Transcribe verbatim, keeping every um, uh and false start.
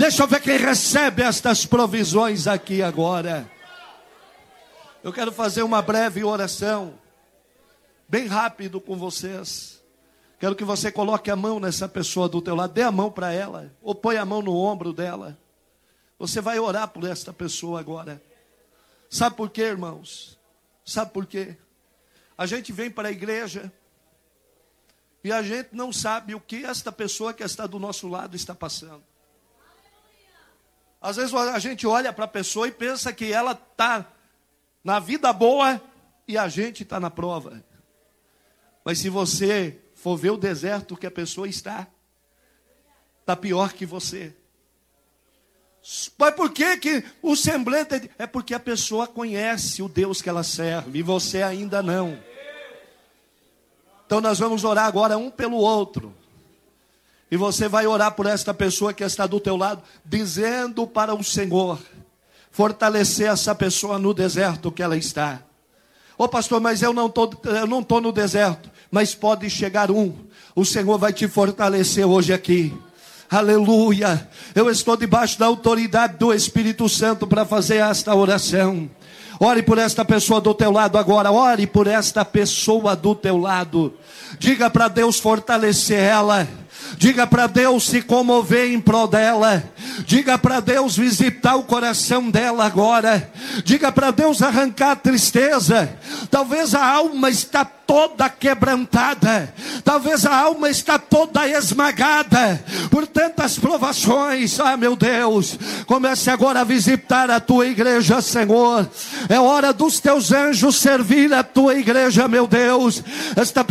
Deixa eu ver quem recebe estas provisões aqui agora. Eu quero fazer uma breve oração, bem rápido com vocês. Quero que você coloque a mão nessa pessoa do teu lado, dê a mão para ela, ou põe a mão no ombro dela. Você vai orar por esta pessoa agora. Sabe por quê, irmãos? Sabe por quê? A gente vem para a igreja e a gente não sabe o que esta pessoa que está do nosso lado está passando. Às vezes a gente olha para a pessoa e pensa que ela está na vida boa e a gente está na prova. Mas se você for ver o deserto que a pessoa está, está pior que você. Mas por que que o semblante... É porque a pessoa conhece o Deus que ela serve e você ainda não. Então nós vamos orar agora um pelo outro. E você vai orar por esta pessoa que está do teu lado, dizendo para o Senhor fortalecer essa pessoa no deserto que ela está. Ô pastor, mas eu não tô, eu não estou no deserto. Mas pode chegar um. O Senhor vai te fortalecer hoje aqui. Aleluia. Eu estou debaixo da autoridade do Espírito Santo para fazer esta oração. Ore por esta pessoa do teu lado agora. Ore por esta pessoa do teu lado. Diga para Deus fortalecer ela. Diga para Deus se comover em prol dela. Diga para Deus visitar o coração dela agora. Diga para Deus arrancar a tristeza. Talvez a alma está toda quebrantada. Talvez a alma está toda esmagada por tantas provações. Ah, meu Deus, comece agora a visitar a tua igreja, Senhor. É hora dos teus anjos servir a tua igreja, meu Deus. Esta